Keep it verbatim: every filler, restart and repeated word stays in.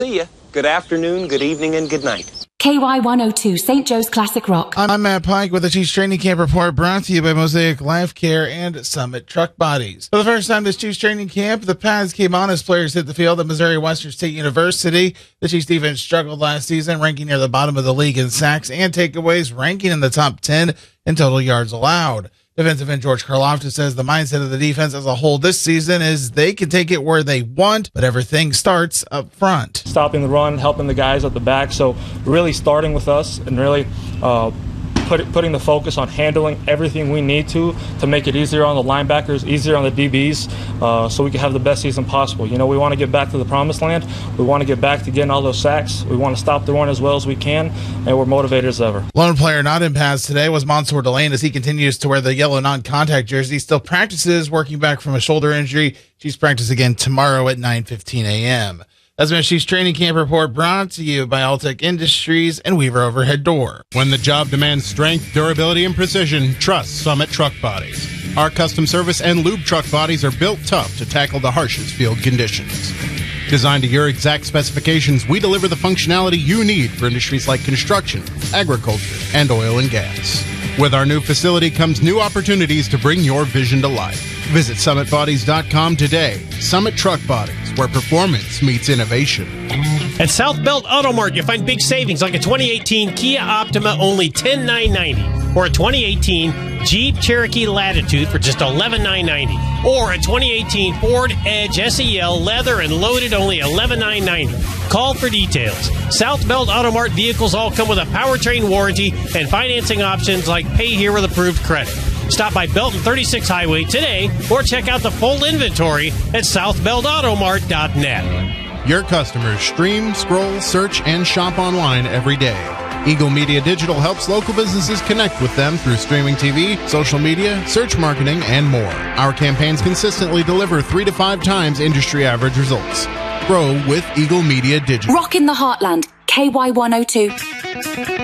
See ya. Good afternoon, good evening, and good night. K Y one oh two, Saint Joe's Classic Rock. I'm Matt Pike with the Chiefs Training Camp Report, brought to you by Mosaic Life Care and Summit Truck Bodies. For the first time this Chiefs Training Camp, the pads came on as players hit the field at Missouri Western State University. The Chiefs defense struggled last season, ranking near the bottom of the league in sacks and takeaways, ranking in the top ten in total yards allowed. Defensive end George Karlaftis says the mindset of the defense as a whole this season is they can take it where they want, but everything starts up front. Stopping the run, helping the guys at the back, so really starting with us and really uh, put, putting the focus on handling everything we need to to make it easier on the linebackers, easier on the D Bs, uh, so we can have the best season possible. You know, we want to get back to the promised land. We want to get back to getting all those sacks. We want to stop the run as well as we can, and we're motivated as ever. Lone player not in pads today was Mansour Delane as he continues to wear the yellow non-contact jersey. Still practices, working back from a shoulder injury. Chiefs practice again tomorrow at nine fifteen a.m. That's been a Chiefs Training Camp Report brought to you by Altec Industries and Weaver Overhead Door. When the job demands strength, durability, and precision, trust Summit Truck Bodies. Our custom service and lube truck bodies are built tough to tackle the harshest field conditions. Designed to your exact specifications, we deliver the functionality you need for industries like construction, agriculture, and oil and gas. With our new facility comes new opportunities to bring your vision to life. Visit summit bodies dot com today. Summit Truck Bodies, where performance meets innovation. At South Belt Auto Mart, you'll find big savings like a twenty eighteen Kia Optima, only ten thousand nine hundred ninety dollars, or a twenty eighteen Jeep Cherokee Latitude for just eleven thousand nine hundred ninety dollars, or a twenty eighteen Ford Edge S E L leather and loaded, only eleven thousand nine hundred ninety dollars. Call for details. South Belt Auto Mart vehicles all come with a powertrain warranty and financing options like pay here with approved credit. Stop by Belton thirty-six Highway today or check out the full inventory at south belt auto mart dot net. Your customers stream, scroll, search, and shop online every day. Eagle Media Digital helps local businesses connect with them through streaming T V, social media, search marketing, and more. Our campaigns consistently deliver three to five times industry average results. Grow with Eagle Media Digital. Rock in the Heartland, K Y one oh two.